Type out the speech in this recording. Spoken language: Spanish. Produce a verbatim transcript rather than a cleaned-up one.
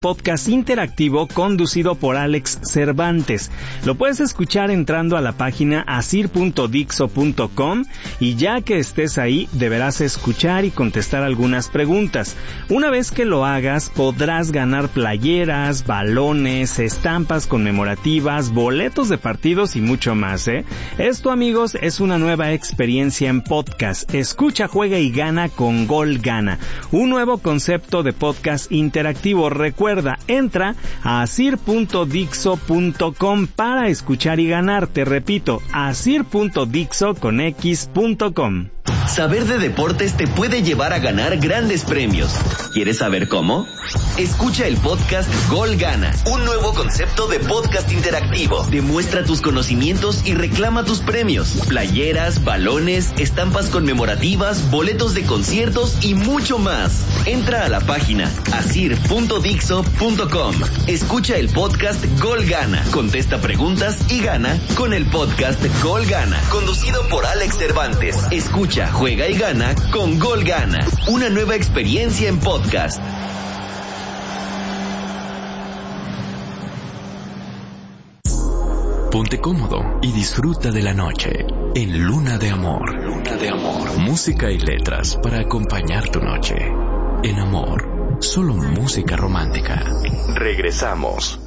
podcast interactivo conducido por Alex Cervantes. Lo puedes escuchar entrando a la página asir punto dixo punto com y ya que estés ahí deberás escuchar y contestar algunas preguntas. Una vez que lo hagas podrás ganar playeras, balones, estampas conmemorativas, boletos de partidos y mucho más, ¿eh? Esto, amigos, es una nueva experiencia en podcast. Escucha, juega y gana con Gol Gana, un nuevo concepto de podcast interactivo. Recuerda, entra a asir punto dixo punto com para escuchar y ganar. Te repito, asir punto dixo con x punto com. Saber de deportes te puede llevar a ganar grandes premios. ¿Quieres saber cómo? Escucha el podcast Gol Gana, un nuevo concepto de podcast interactivo. Demuestra tus conocimientos y reclama tus premios. Playeras, balones, estampas conmemorativas, boletos de conciertos y mucho más. Entra a la página asir punto dixo punto com. Escucha el podcast Gol Gana, contesta preguntas y gana con el podcast Gol Gana, conducido por Alex Cervantes. Escucha, juega y gana con Gol Gana, una nueva experiencia en podcast. Ponte cómodo y disfruta de la noche en Luna de Amor. Luna de Amor. Música y letras para acompañar tu noche. En amor, solo música romántica. Regresamos.